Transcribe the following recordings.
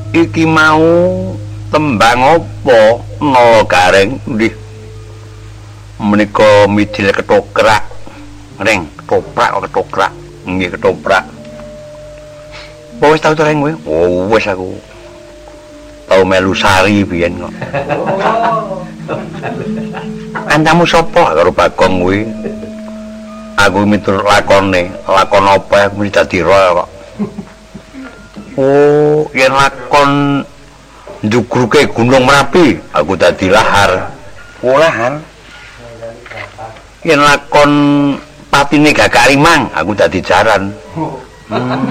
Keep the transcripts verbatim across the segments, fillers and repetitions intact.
iki mau tembang apa nol gareng nggih menika midil ketoprak reng ketoprak kok ketoprak nggih ketoprak apa wis tau to reng kowe oh wis aku tau melu sari biyen kok kancamu sapa karo Bagong kuwi aku miturut lakone lakon apa aku mesti dadi roh kok oh yen lakon njugruke Gunung Merapi aku dadi lahar oh lahar yen lakon patine Gagak Limang aku dadi jaran hmm.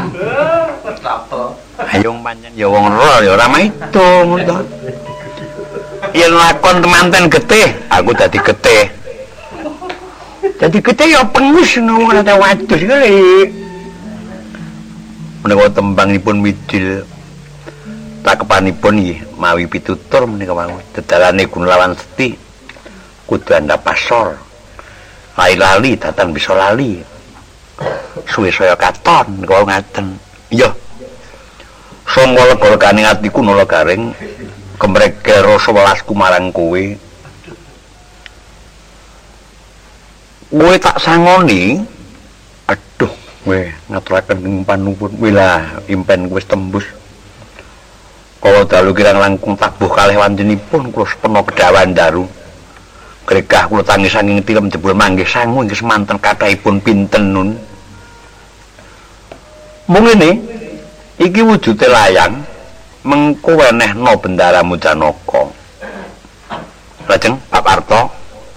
ayo pancen ya wong ro ya ora maido ngono yen lakon temanten getih aku dadi getih dadi getih ya pengus wong ora wadus kali menawa tembangipun midil takepanipun nggih mawi pitutur menika wau dedalane Gunawan Seti kudu anda pasor lali-lali datan bisa lali suwe saya katon kok ngaten iya sangga legane atiku nala garing kemrege rasa welasku marang kowe kowe tak sangoni aduh kowe ngaturaken panupun wilah impen wis tembus kala dalu kirang langkung tabuh kalih wanjenipun kula sepena kedawan daru gregah kula tangis saking tilem jebul manggih sangu ing semanten kathahipun pinten nun mung ngene iki wujude layang mengko wenehna Bendaramu Janaka lajeng Pak Parto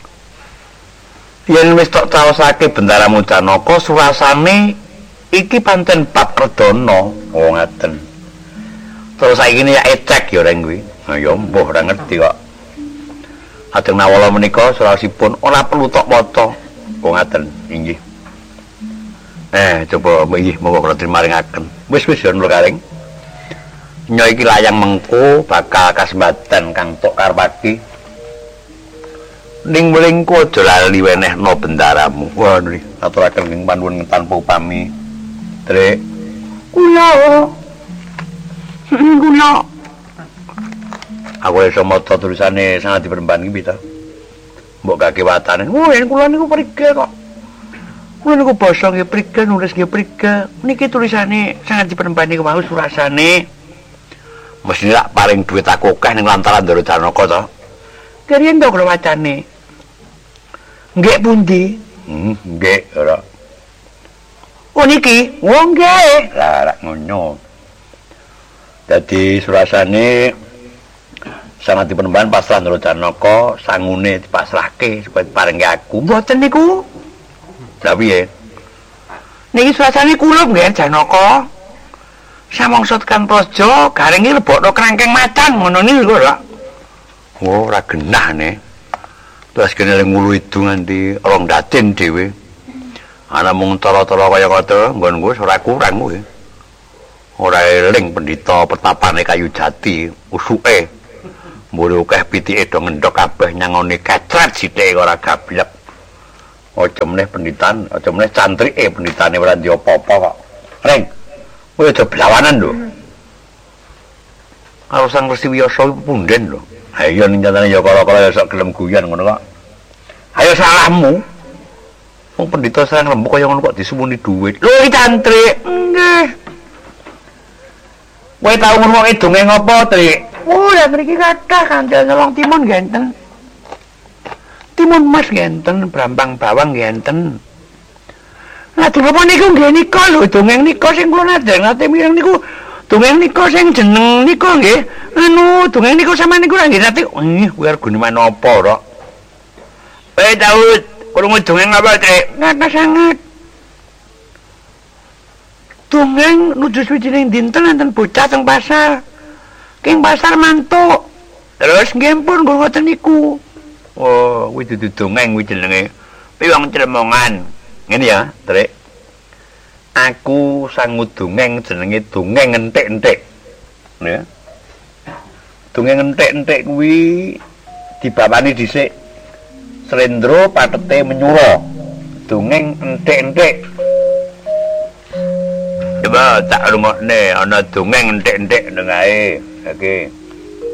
yen wis tok caosake Bendaramu Janaka surasane iki pancen bab Kredana oh ngaten terus saiki ya ecek ya reng kuwi ha ya mbuh ora ngerti kok ajeng nawala menika surasipun ora perlu tok maca oh ngaten inggih eh coba inggih monggo kula maringaken wis wis ya nul karing nyo iki layang mengko bakal kasembatan kang tok karepake ning mlingko aja lali wenehna Bendaramu wah nggih aturaken ing panuwun tanpa upami Trik kula kula aku iso maca tulisane sangat diperemban iki pita mbok gak kewatane oh yen kula niku prigel kok kula niku basa nggih prigel nulis nggih prigel niki tulisane sangat diperemban niku mau surasane mesti lak paling duit aku akeh ning lantaran Ndara Janaka to. Keriyen to kula wacane. Nggih pundi? Hmm, nggih ora. Oh niki, wong nggih. Lah rak ngono. Dadi surasane sangat dipenemban pasrah Ndara Janaka, sangune dipasrahke supaya paringi aku. Mboten niku. Lah piye? Niki surasane kula nggih Janaka. Samangsa tekan praja garing iki lebokno krangkeng macan ngono niku lho. Oh, ora genah ne. Terus kene ngulu itu nganti rong daden dhewe. Ana mung tara-tara kaya ngono nggonku ora kurang kuwi. Ora eling pendhita pertapane kayu jati, usuke. Mburi akeh pitike do ngendhok kabeh nyangone kacret sithike ora gablek. Aja meneh penditan, aja meneh cantrike penditane ora ndi apa-apa kok. Reng kowe aja blawanan lho. Karo Sang Resi Wiyasa punden lho. Ha iya ning nyatane ya kala-kala ya sok gelem guyon ngono kok. Ayo salahmu. Wong pendhita sareng lembuk kaya ngono kok disumuni dhuwit. Lho iki cantrik. Nggih. Kowe tau ngomong dongeng apa, Trik? Oh, ya mriki kathah Kanjeng Nyolong Timun genten. Timun Mas genten, Brambang Bawang genten. Lah dinapa niku nggih nika lho dongeng nika sing kula nadeng nate mireng niku dongeng nika sing jeneng nika nggih anu dongeng nika sampeyan niku nggih nate ih kuwi arep gune menapa rok Eh Daud krungu dongeng apa Trik ngata sangat dongeng nuju suwijining dinten enten bocah teng pasar king pasar mantuk terus nggih pun kula ngoten niku oh kuwi dudu dongeng kuwi jenenge piwang Cremongan ngene ya, Trik. Aku sangu dongeng jenenge dongeng entik-entik. Ya. Dongeng entik-entik kuwi dibawani dhisik Slendra Patete Menyura. Dongeng entik-entik. Coba tak rungokne ana dongeng entek-entek nang ae. Oke.